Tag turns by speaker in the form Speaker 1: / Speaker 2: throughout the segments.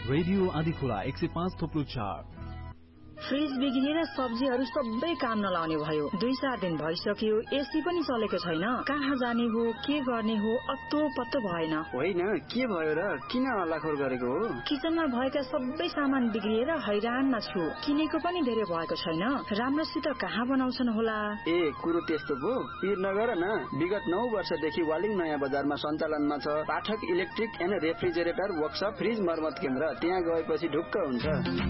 Speaker 1: Radio Adhikhola 105.4।
Speaker 2: Fridge बिग्रिएर सब्जीहरू सबै काम नलाउने भयो। 2-4 दिन भइसक्यो, एसी पनि चलेको छैन। कहाँ जाने हो, के गर्ने हो, अत्तो पत्तो भएन।
Speaker 3: होइन, के भयो र? किन हल्लाखोर गरेको हो?
Speaker 2: किचनमा भएका सबै सामान बिग्रिएर हैरानमा छु। किनेको पनि धेरै भएको छैन। राम्रोसित कहाँ बनाउँछन् होला?
Speaker 3: कुरो त्यस्तो पो? पिर नगर न। विगत 9 वर्षदेखि वालिङ नयाँ बजारमा सञ्चालनमा छ पाठक electric and refrigerator workshop fridge मर्मत केन्द्र। त्यहाँ गएपछि ढुक्क हुन्छ।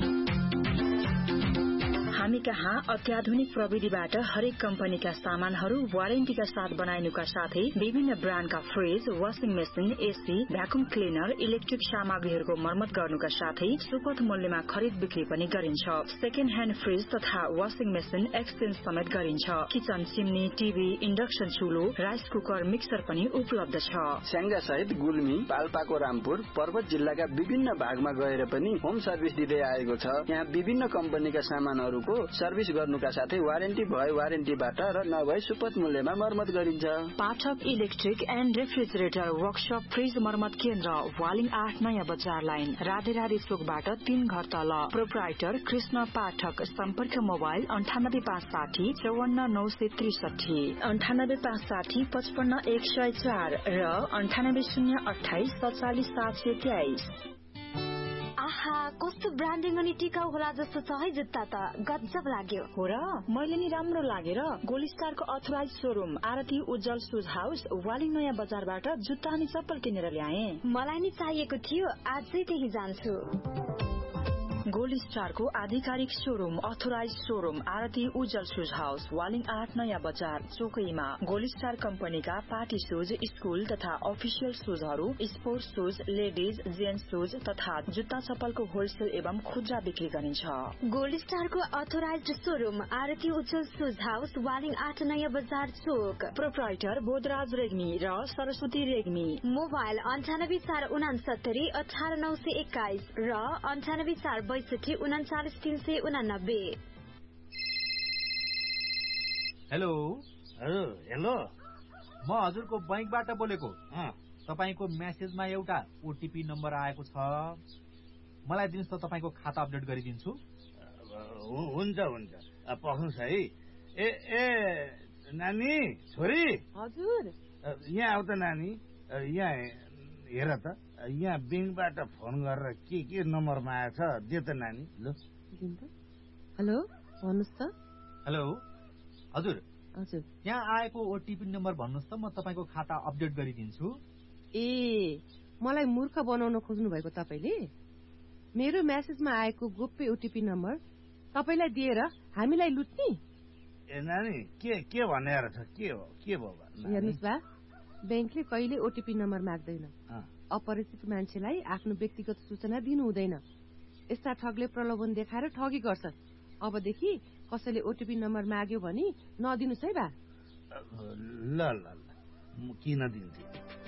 Speaker 2: हामी कहाँ अत्याधुनिक प्रविधिबाट हरेक कम्पनीका सामानहरू वारेन्टीका साथ बनाइनुका साथै विभिन्न ब्रान्डका fridge, washing machine, AC, vacuum cleaner, electric सामग्रीहरूको मर्मत गर्नुका साथै सुपथ मूल्यमा खरिद बिक्री पनि गरिन्छ। सेकेन्ड ह्यान्ड फ्रिज तथा वाशिङ मेसिन एक्सचेन्ज समेत गरिन्छ। Kitchen chimney, TV, induction चुलो, rice cooker, mixer पनि उपलब्ध छ।
Speaker 3: स्याङ्जा सहित गुल्मी, पाल्पाको रामपुर, पर्वत जिल्लाका विभिन्न भागमा गएर पनि होम सर्भिस दिँदै आएको छ। यहाँ विभिन्न कम्पनीका सामानहरू सर्भिस गर्नुका साथै वारेन्टी भए वारेन्टीबाट र नभए सुपथ मूल्यमा मर्मत गरिन्छ।
Speaker 2: पाठक electric and refrigerator workshop fridge मर्मत केन्द्र, वालिङ 8 नयाँ बजार लाइन, राधेराधे चोकबाट 3 घर तल। प्रोप्राइटर कृष्ण पाठक। सम्पर्क मोबाइल 98560 54963, 98560 55104 र 98028 47723।
Speaker 4: आहा, कस्तो ब्रान्डिङ अनि टिकाउ होला जस्तो छ है जुत्ता त। गजब लाग्यो।
Speaker 2: हो र? मैले नि राम्रो लागेर गोल्ड स्टारको अथोराइज शोरूम आरती उज्जवल शूज हाउस वालिङ नयाँ बजारबाट जुत्ता अनि चप्पल किनेर ल्याए।
Speaker 4: मलाई नि चाहिएको थियो, आजै त्यही जान्छु।
Speaker 2: गोल्ड स्टारको आधिकारिक शोरूम अथोराइज शोरूम आरती उज्जवल शूज हाउस वालिङ 8 नयाँ बजार चोकैमा। गोल्ड स्टार कम्पनीका पार्टी शूज, स्कूल तथा official शूजहरू, sports shoes, ladies, gents shoes तथा जुत्ता चप्पलको होलसेल एवं खुद्रा बिक्री गरिन्छ।
Speaker 4: गोल्ड स्टारको अथोराइज शोरूम आरती उज्जवल शूज हाउस वालिङ 8 नयाँ बजार चोक।
Speaker 2: प्रोप्राइटर बोधराज रेग्मी र सरस्वती रेग्मी।
Speaker 4: मोबाइल 984669 18921 र 9846399389।
Speaker 5: हेलो हेलो, म हजुरको बैंकबाट बोलेको। तपाईको मेसेजमा एउटा ओटीपी नम्बर आएको छ, मलाई दिनुस् त, तपाईको खाता अपडेट गरिदिन्छु।
Speaker 6: हुन्छ हुन्छ, पख्नुस् है। ए नानी, छोरी।
Speaker 7: हजुर।
Speaker 6: यहाँ आउ त नानी, यहाँ हेर त। यहाँ बैंकबाट फोन गरेर के नम्बरमा आएछ, दे त नानी। ल
Speaker 7: हेलो, भन्नुहोस् त।
Speaker 5: हेलो हजुर।
Speaker 7: हजुर,
Speaker 5: यहाँ आएको ओटीपी नम्बर भन्नुहोस् त, म तपाईको खाता अपडेट गरिदिन्छु।
Speaker 7: ए, मलाई मूर्ख बनाउन खोज्नु भएको तपाईले? मेरो मेसेजमा आएको गोप्य ओटीपी नम्बर तपाईलाई दिएर हामीलाई लुट्ने?
Speaker 6: ए नानी, के भन्ने रहेछ? के भयो?
Speaker 7: हेर्नुस् बा, बैंकले कहिले ओटीपी नम्बर माग्दैन। अपरिचित मान्छेलाई आफ्नो व्यक्तिगत सूचना दिनु हुँदैन। यस्ता ठगले प्रलोभन देखाएर ठगी गर्छन्। अबदेखि कसैले ओटीपी नम्बर माग्यो भने नदिनुस् है बा।
Speaker 6: ल किन दिन्छु?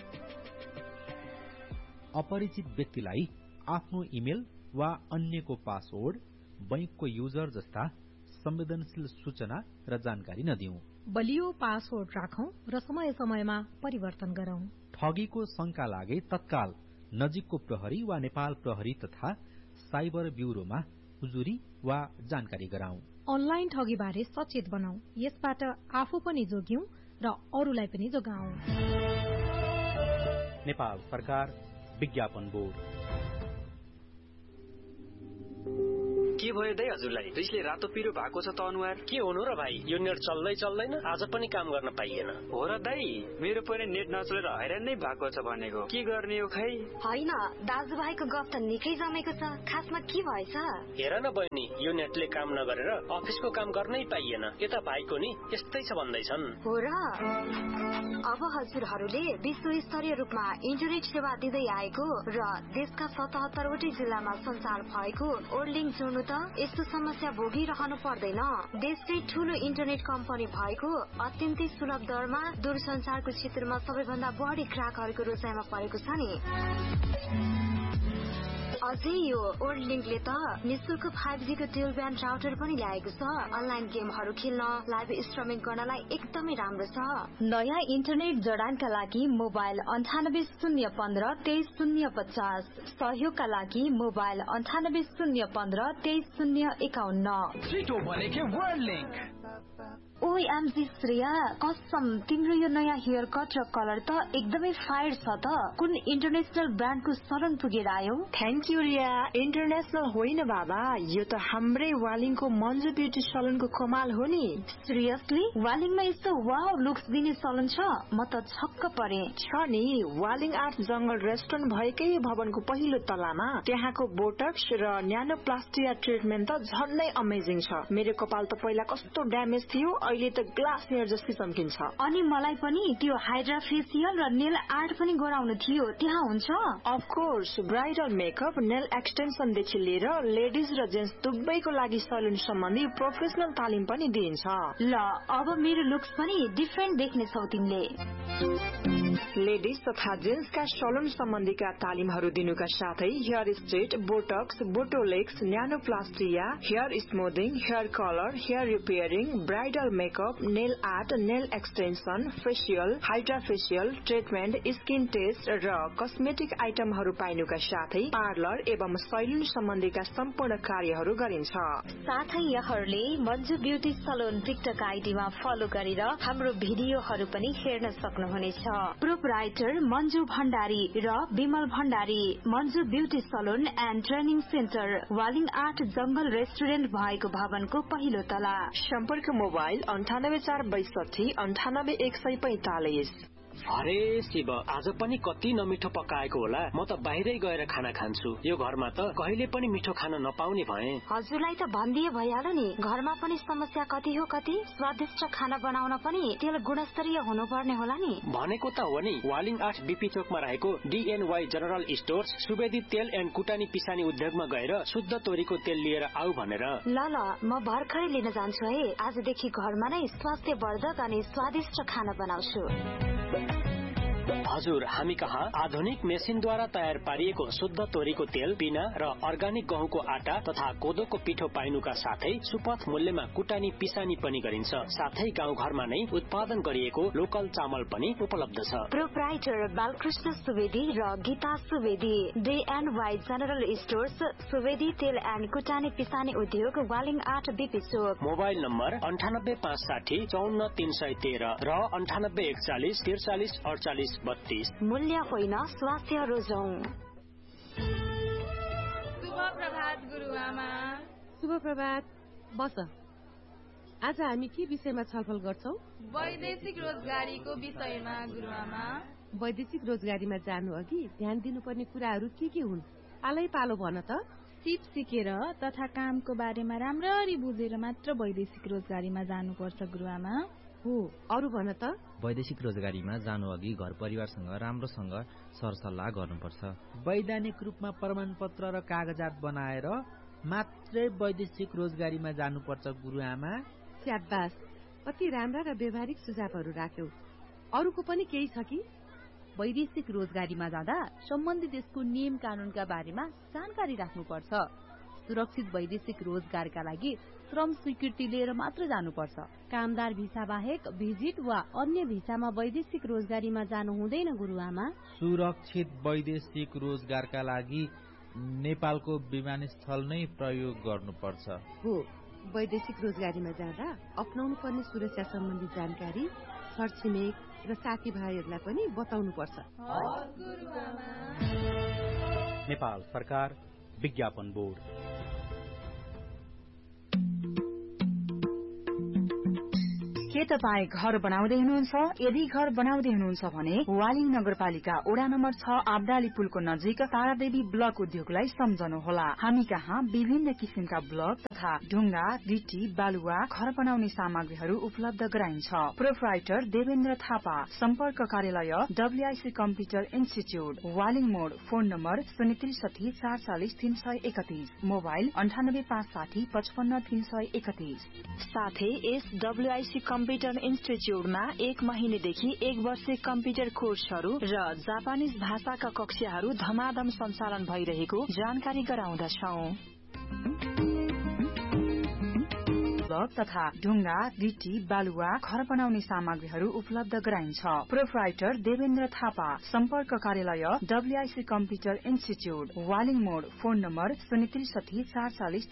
Speaker 5: अपरिचित व्यक्तिलाई आफ्नो इमेल वा अन्यको पासवर्ड, बैंकको युजर जस्ता संवेदनशील सूचना र जानकारी नदिऊ।
Speaker 8: बलियो पासवर्ड राखौं र समय समयमा परिवर्तन गरौं।
Speaker 5: ठगीको शंका लागे तत्काल नजिकको प्रहरी वा नेपाल प्रहरी तथा साइबर ब्यूरोमा उजुरी वा जानकारी गराउँ।
Speaker 8: अनलाइन ठगी बारे सचेत बनाऊ। यसबाट आफू पनि जोग्यौं र अरूलाई पनि जोगाऊ।
Speaker 5: नेपाल सरकार, विज्ञापन बोर्ड।
Speaker 3: के भयो दाइ हजुरलाई? रिसले रातो पिरो भएको छ त अनुहार।
Speaker 9: के हुनु र भाइ, यो नेट चल्दैन, आज पनि काम गर्न पाइएन।
Speaker 3: हो र दाइ, मेरो पनि नेट नचलेर हैरान नै भएको छ भनेको। के गर्ने हो खै?
Speaker 4: होइन, दाजुभाइको गफ त निकै जमेको छ। खासमा के भएछ?
Speaker 9: हेर न बहिनी, यो नेटले काम नगरेर अफिसको काम गर्नै पाइएन। यता भाइको नि यस्तै छ भन्दैछन्।
Speaker 4: हो र? अब हजुरहरूले विश्व स्तरीय रूपमा इन्टरनेट सेवा दिँदै आएको र देशका 77 वटै जिल्लामा सञ्चार भएको ओर्लिङ जोड्नु त यस्तो समस्या भोगिरहनु पर्दैन। देशकै ठूलो इन्टरनेट कम्पनी भएको अत्यन्तै सुलभ दरमा दूरसञ्चारको क्षेत्रमा सबैभन्दा बढी ग्राहकहरूको रोजाइमा परेको छ नि। अझै यो ओल्ड लिंकले त निशुल्क 5G को ड्युल ब्यान्ड राउटर पनि ल्याएको छ। अनलाइन गेमहरू खेल्न, लाइभ स्ट्रिमिङ गर्नलाई एकदमै राम्रो छ।
Speaker 2: नयाँ इन्टरनेट जडानका लागि मोबाइल 9801532050। सहयोगका लागि मोबाइल 9801532051।
Speaker 1: छिटो भनेको वर्ल्ड लिंक।
Speaker 4: ओएमजी श्रेया, कसम तिम्रो यो नयाँ हेयर कट र कलर त एकदमै फायर छ त। कुन इन्टरनेशनल ब्रान्डको सलन पुगेर आयो?
Speaker 2: Thank you Riya. इन्टरनेशनल होइन बाबा, यो त हाम्रै वालिङको मन्जु ब्युटी सलनको कमाल हो नि।
Speaker 4: सिरियसली? वालिङमा यस्तो वाउ लुक्स दिने सलन छ? म त छक्क परे।
Speaker 2: छ नि, वालिङ आर्ट जंगल रेस्टुरेन्ट भएकै भवनको पहिलो तलामा। त्यहाँको बोटक्स र न्यानोप्लास्टिया ट्रिटमेन्ट त झन्नै अमेजिङ छ। मेरो कपाल त पहिला कस्तो ड्यामेज थियो, अहिले त ग्लास हेयर जस्तै चम्किन्छ।
Speaker 4: अनि मलाई पनि त्यो हाइड्रा फेसियल र नेल आर्ट पनि गराउनु थियो, त्यहाँ हुन्छ?
Speaker 2: Of course, bridal makeup, nail extension देखि लिएर लेडिज र जेन्ट्स दुवैको लागि सलुन सम्बन्धी प्रोफेसनल तालिम पनि दिइन्छ।
Speaker 4: ल, अब मेरो लुक्स पनि डिफरेन्ट देख्ने छौ तिमीले।
Speaker 2: लेडिज तथा जेन्ट्सका सलुन सम्बन्धीका तालिमहरू दिनुका साथै hair straight, Botox, बोटोलेक्स, न्यानोप्लास्टिया, hair स्मुथिङ, hair colour, hair repairing, bridal makeup, nail art, nail extension, facial, hydra facial treatment, skin test र कस्मेटिक आइटमहरू पाइनुका साथै पार्लर एवं सैलुन सम्बन्धीका सम्पूर्ण कार्यहरू गरिन्छ।
Speaker 4: साथै यहाँहरूले Manju beauty Salon TikTok आइडीमा follow गरेर हाम्रो भिडियोहरू पनि हेर्न सक्नुहुनेछ। प्रोपराइटर मन्जु भण्डारी र Bimal Bhandari. Manju beauty Salon and training centre, Waling art जंगल रेस्टुरेन्ट भएको भवनको पहिलो तला।
Speaker 2: सम्पर्क मोबाइल 98462 98145।
Speaker 9: अरे शिव, आज पनि कति नमिठो पकाएको होला। म त बाहिरै गएर खाना खान्छु। यो घरमा त कहिले पनि मिठो खान नपाउने भए।
Speaker 4: हजुरलाई त भनिदिए भइहाल्यो नि, घरमा पनि समस्या कति हो कति। स्वादिष्ट खाना बनाउन पनि तेल गुणस्तरीय हुनुपर्ने होला नि।
Speaker 9: भनेको त हो नि। वालिङ आर्ट बीपी चोकमा रहेको DNY जनरल स्टोर्स सुवेदी तेल एन्ड कुटानी पिसानी उद्योगमा गएर शुद्ध तोरीको तेल लिएर आऊ भनेर।
Speaker 4: ल म भर्खरै लिन जान्छु है। आजदेखि घरमा नै स्वास्थ्यवर्धक अनि स्वादिष्ट खाना बनाउँछु।
Speaker 9: हजुर, हामी कहाँ आधुनिक मेसिनद्वारा तयार पारिएको शुद्ध तोरीको तेल, पिना र अर्गानिक गहुँको आटा तथा कोदोको पिठो पाइनुका साथै सुपथ मूल्यमा कुटानी पिसानी पनि गरिन्छ। साथै गाउँ घरमा नै उत्पादन गरिएको लोकल चामल पनि उपलब्ध छ।
Speaker 4: प्रोपराइटर बालकृष्ण सुवेदी र Gita Subedi. DNY general stores, Subedi तेल एन्ड कुटानी पिसानी उद्योग, वालिङ आर्ट बीपी चोक।
Speaker 9: मोबाइल नम्बर 9856 54313 र 9841 43 48 32।
Speaker 4: मूल्य होइन, स्वास्थ्य रोजौं।
Speaker 10: शुभ प्रभात गुरुआमा।
Speaker 7: शुभ प्रभात। बस, आज हामी के विषयमा छलफल गर्छौ?
Speaker 10: वैदेशिक रोजगारीको विषयमा गुरुआमा।
Speaker 7: वैदेशिक रोजगारीमा जानु अघि ध्यान दिनुपर्ने कुराहरू के हुन्? पालै पालो भन त।
Speaker 10: सिप सिकेर तथा कामको बारेमा राम्ररी बुझेर मात्र वैदेशिक रोजगारीमा जानुपर्छ गुरुआमा।
Speaker 7: हो, अरू भन त।
Speaker 11: वैदेशिक रोजगारीमा जानु अघि घर परिवारसँग राम्रोसँग सरसल्लाह गर्नुपर्छ।
Speaker 5: वैधानिक रूपमा प्रमाणपत्र र कागजात बनाएर मात्रै वैदेशिक रोजगारीमा जानुपर्छ गुरुआमा।
Speaker 7: स्याबास, कति राम्रा र व्यवहारिक सुझावहरू राख्यौ। अरूको पनि केही छ कि?
Speaker 12: वैदेशिक रोजगारीमा जाँदा सम्बन्धित देशको नियम कानूनका बारेमा जानकारी राख्नुपर्छ। सुरक्षित वैदेशिक रोजगारका लागि श्रम स्वीकृति लिएर मात्र जानुपर्छ। कामदार भिसा बाहेक भिजिट वा अन्य भिसामा वैदेशिक रोजगारीमा जानु हुँदैन गुरुआमा।
Speaker 5: सुरक्षित वैदेशिक रोजगारका लागि नेपालको विमानस्थल नै प्रयोग गर्नुपर्छ।
Speaker 7: हो, वैदेशिक रोजगारीमा जाँदा अपनाउनु पर्ने सुरक्षा सम्बन्धी जानकारी छरछिमेक र साथीभाइहरूलाई पनि बताउनुपर्छ।
Speaker 1: नेपाल सरकार विज्ञापन बोर्ड।
Speaker 2: के तपाईँ घर बनाउँदै हुनुहुन्छ? यदि घर बनाउँदै हुनुहुन्छ भने वालिङ नगरपालिका वडा नम्बर 6 आब्दाली पुलको नजिक तारादेवी ब्लक उद्योगलाई सम्झनुहोला। हामी कहाँ विभिन्न किसिमका ब्लक तथा ढुङ्गा, गिटी, बालुवा, घर बनाउने सामग्रीहरू उपलब्ध गराइन्छ। प्रोपराइटर देवेन्द्र थापा। सम्पर्क कार्यालय WIC कम्प्युटर इन्स्टिच्युट, वालिङ मोड। Phone number 063 440 331। मोबाइल 98 560 55 331। साथै WIC कम्प्युटर कम्प्युटर इन्स्टिच्युटमा 1 महिनेदेखि 1 वर्षे कम्प्युटर कोर्सहरू र जापानिज भाषाका कक्षाहरू धमाधम सञ्चालन भइरहेको जानकारी गराउँदछौं। तथा ढुङ्गा, गिटी, बालुवा, घर बनाउने सामग्रीहरू उपलब्ध गराइन्छ। प्रोप्राइटर देवेन्द्र थापा, सम्पर्क कार्यालय WIC कम्प्युटर इन्स्टिच्युट, वालिङ मोड, फोन नम्बर 063 440